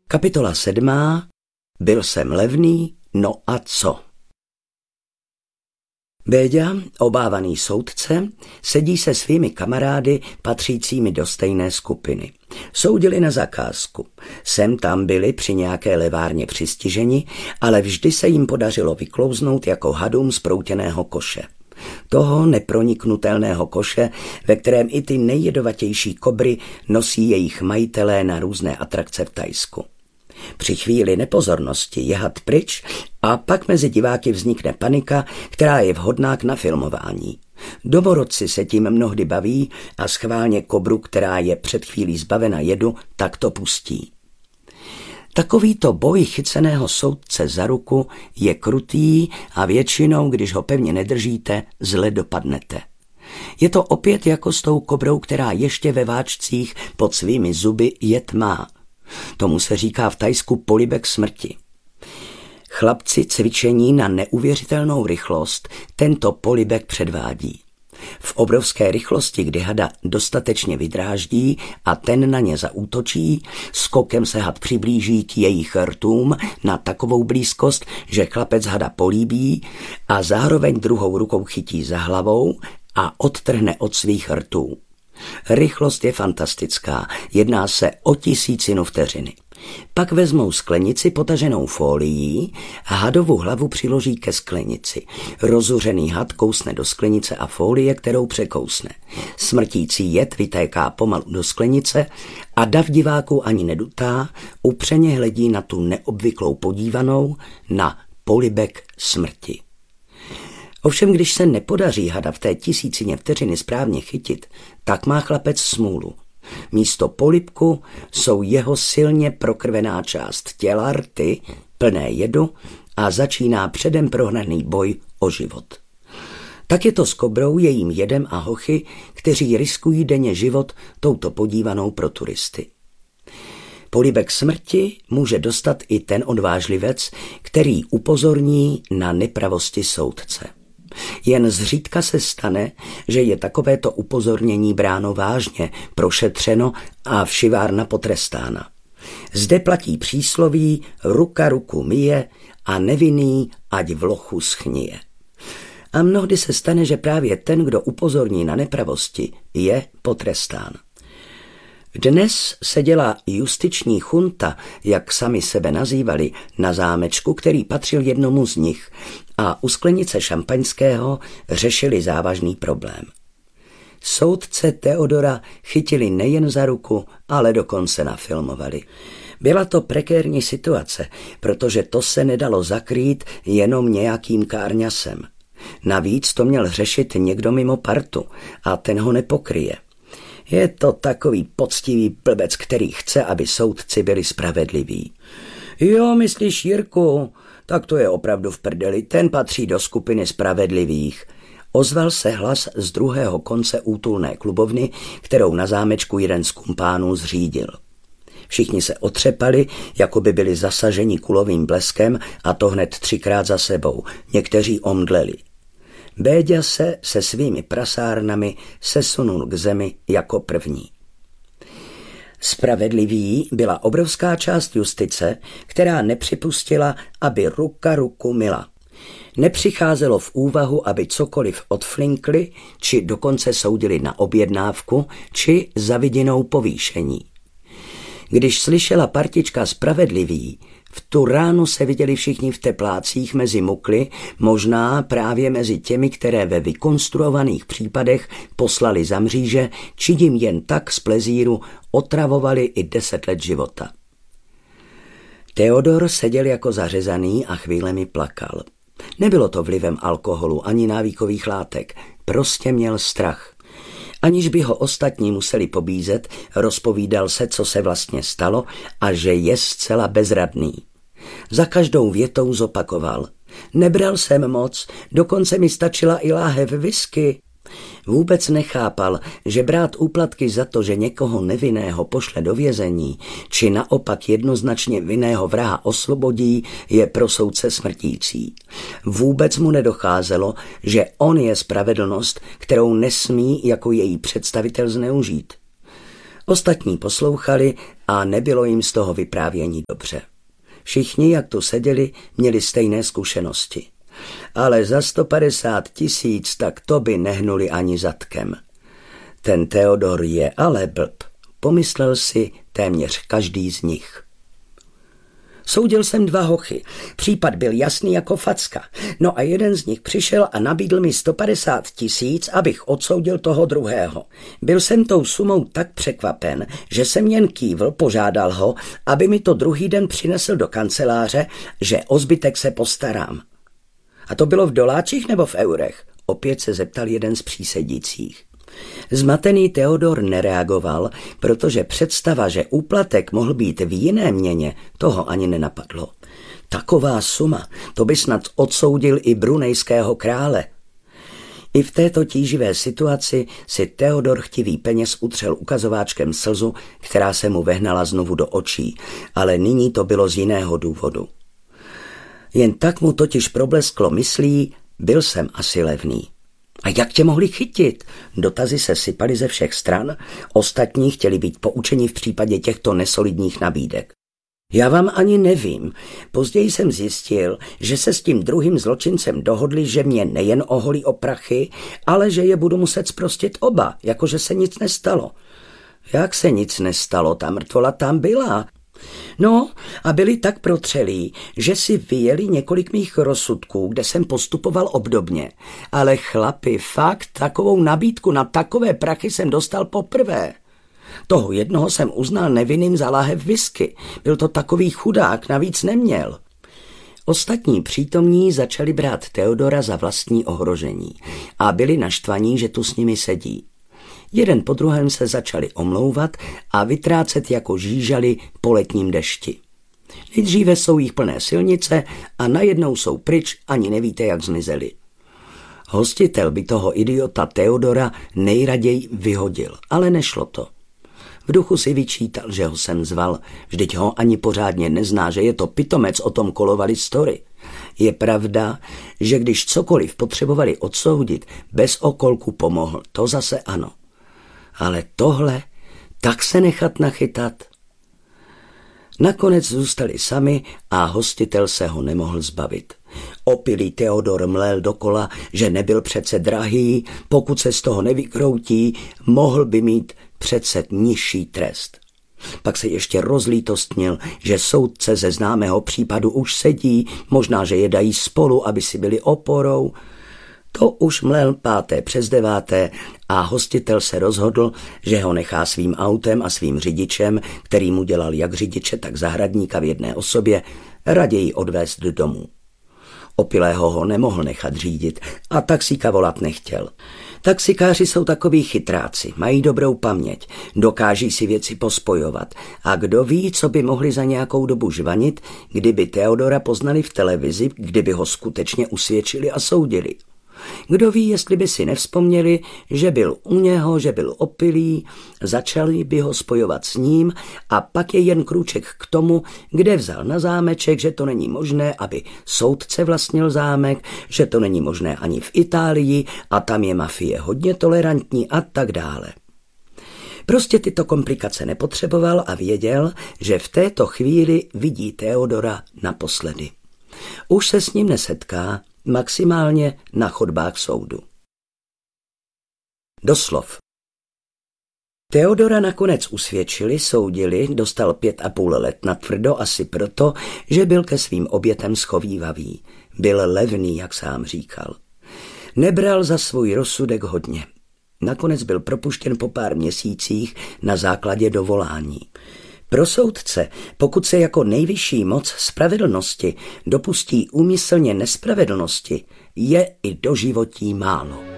Kapitola 7. Byl jsem levný, no a co? Béďa, obávaný soudce, sedí se svými kamarády patřícími do stejné skupiny. Soudili na zakázku. Sem tam byli při nějaké levárně přistiženi, ale vždy se jim podařilo vyklouznout jako hadům z proutěného koše. Toho neproniknutelného koše, ve kterém i ty nejjedovatější kobry nosí jejich majitelé na různé atrakce v Thajsku. Při chvíli nepozornosti je had pryč a pak mezi diváky vznikne panika, která je vhodná k nafilmování. Domorodci se tím mnohdy baví a schválně kobru, která je před chvílí zbavena jedu, tak to pustí. Takovýto boj chyceného soudce za ruku je krutý a většinou, když ho pevně nedržíte, zle dopadnete. Je to opět jako s tou kobrou, která ještě ve váčcích pod svými zuby jed má. Tomu se říká v Thajsku polibek smrti. Chlapci cvičení na neuvěřitelnou rychlost tento polibek předvádí. V obrovské rychlosti, kdy hada dostatečně vydráždí a ten na ně zaútočí, skokem se had přiblíží k jejich rtům na takovou blízkost, že chlapec hada políbí a zároveň druhou rukou chytí za hlavou a odtrhne od svých rtů. Rychlost je fantastická, jedná se o 1000 vteřiny. Pak vezmou sklenici potaženou fólií a hadovu hlavu přiloží ke sklenici. Rozuřený had kousne do sklenice a fólie, kterou překousne. Smrtící jed vytéká pomalu do sklenice a dav diváků ani nedutá, upřeně hledí na tu neobvyklou podívanou, na polibek smrti. Ovšem, když se nepodaří hada v té 1000 vteřiny správně chytit, tak má chlapec smůlu. Místo polibku jsou jeho silně prokrvená část těla, rty, plné jedu a začíná předem prohraný boj o život. Tak je to s kobrou, jejím jedem a hochy, kteří riskují denně život touto podívanou pro turisty. Polibek smrti může dostat i ten odvážlivec, který upozorní na nepravosti soudce. Jen zřídka se stane, že je takovéto upozornění bráno vážně, prošetřeno a všivárna potrestána. Zde platí přísloví ruka ruku myje a nevinný ať v lochu schnije. A mnohdy se stane, že právě ten, kdo upozorní na nepravosti, je potrestán. Dnes seděla justiční chunta, jak sami sebe nazývali, na zámečku, který patřil jednomu z nich a u sklenice šampaňského řešili závažný problém. Soudce Theodora chytili nejen za ruku, ale dokonce nafilmovali. Byla to prekérní situace, protože to se nedalo zakrýt jenom nějakým kárňasem. Navíc to měl řešit někdo mimo partu a ten ho nepokryje. Je to takový poctivý blbec, který chce, aby soudci byli spravedliví. Jo, myslíš, Jirku, tak to je opravdu v prdeli, ten patří do skupiny spravedlivých. Ozval se hlas z druhého konce útulné klubovny, kterou na zámečku jeden z kumpánů zřídil. Všichni se otřepali, jako by byli zasaženi kulovým bleskem a to hned 3krát za sebou, někteří omdleli. Béďa se svými prasárnami sesunul k zemi jako první. Spravedlivý byla obrovská část justice, která nepřipustila, aby ruka ruku myla. Nepřicházelo v úvahu, aby cokoliv odflinkli, či dokonce soudili na objednávku, či za vidinou povýšení. Když slyšela partička spravedlivý, v tu ránu se viděli všichni v teplácích mezi mukly, možná právě mezi těmi, které ve vykonstruovaných případech poslali za mříže, či jim jen tak z plezíru otravovali i 10 let života. Theodor seděl jako zařezaný a chvílemi plakal. Nebylo to vlivem alkoholu ani návykových látek, prostě měl strach. Aniž by ho ostatní museli pobízet, rozpovídal se, co se vlastně stalo a že je zcela bezradný. Za každou větou zopakoval. Nebral jsem moc, dokonce mi stačila i láhev whisky. Vůbec nechápal, že brát úplatky za to, že někoho nevinného pošle do vězení, či naopak jednoznačně vinného vraha osvobodí, je pro soudce smrtící. Vůbec mu nedocházelo, že on je spravedlnost, kterou nesmí jako její představitel zneužít. Ostatní poslouchali a nebylo jim z toho vyprávění dobře. Všichni, jak tu seděli, měli stejné zkušenosti. Ale za 150 000 tak to by nehnuli ani zadkem. Ten Theodor je ale blb, pomyslel si téměř každý z nich. Soudil jsem 2 hochy. Případ byl jasný jako facka. No a jeden z nich přišel a nabídl mi 150 000, abych odsoudil toho druhého. Byl jsem tou sumou tak překvapen, že jsem jen kývl, požádal ho, aby mi to druhý den přinesl do kanceláře, že o zbytek se postarám. A to bylo v doláčích nebo v eurech? Opět se zeptal jeden z přísedících. Zmatený Theodor nereagoval, protože představa, že úplatek mohl být v jiné měně, toho ani nenapadlo. Taková suma, to by snad odsoudil i brunejského krále. I v této tíživé situaci si Theodor chtivý peněz utřel ukazováčkem slzu, která se mu vehnala znovu do očí, ale nyní to bylo z jiného důvodu. Jen tak mu totiž problesklo myslí, byl jsem asi levný. A jak tě mohli chytit? Dotazy se sypaly ze všech stran, ostatní chtěli být poučeni v případě těchto nesolidních nabídek. Já vám ani nevím. Později jsem zjistil, že se s tím druhým zločincem dohodli, že mě nejen oholí o prachy, ale že je budu muset zprostit oba, jakože se nic nestalo. Jak se nic nestalo? Ta mrtvola tam byla. No a byli tak protřelí, že si vyjeli několik mých rozsudků, kde jsem postupoval obdobně. Ale chlapi, fakt takovou nabídku na takové prachy jsem dostal poprvé. Toho jednoho jsem uznal nevinným za láhev whisky. Byl to takový chudák, navíc neměl. Ostatní přítomní začali brát Theodora za vlastní ohrožení a byli naštvaní, že tu s nimi sedí. Jeden po druhém se začali omlouvat a vytrácet jako žížaly po letním dešti. Nejdříve jsou jich plné silnice a najednou jsou pryč, ani nevíte, jak zmizeli. Hostitel by toho idiota Theodora nejraději vyhodil, ale nešlo to. V duchu si vyčítal, že ho sem zval, vždyť ho ani pořádně nezná, že je to pitomec, o tom kolovali story. Je pravda, že když cokoliv potřebovali odsoudit, bez okolku pomohl, to zase ano. Ale tohle, tak se nechat nachytat. Nakonec zůstali sami a hostitel se ho nemohl zbavit. Opilý Theodor mlel dokola, že nebyl přece drahý, pokud se z toho nevykroutí, mohl by mít přece nižší trest. Pak se ještě rozlítostnil, že soudce ze známého případu už sedí, možná, že je dají spolu, aby si byli oporou. To už mlel 8:55 a hostitel se rozhodl, že ho nechá svým autem a svým řidičem, který mu dělal jak řidiče, tak zahradníka v jedné osobě, raději odvést domů. Opilého ho nemohl nechat řídit a taxíka volat nechtěl. Taxikáři jsou takoví chytráci, mají dobrou paměť, dokáží si věci pospojovat a kdo ví, co by mohli za nějakou dobu žvanit, kdyby Theodora poznali v televizi, kdyby ho skutečně usvědčili a soudili. Kdo ví, jestli by si nevzpomněli, že byl u něho, že byl opilý, začali by ho spojovat s ním a pak je jen krůček k tomu, kde vzal na zámeček, že to není možné, aby soudce vlastnil zámek, že to není možné ani v Itálii a tam je mafie hodně tolerantní a tak dále. Prostě tyto komplikace nepotřeboval a věděl, že v této chvíli vidí Theodora naposledy. Už se s ním nesetká, maximálně na chodbách soudu. Doslov. Theodora nakonec usvědčili, soudili, dostal 5,5 let natvrdo asi proto, že byl ke svým obětem schovívavý. Byl levný, jak sám říkal. Nebral za svůj rozsudek hodně. Nakonec byl propuštěn po pár měsících na základě dovolání. Pro soudce, pokud se jako nejvyšší moc spravedlnosti dopustí úmyslně nespravedlnosti, je i doživotí málo.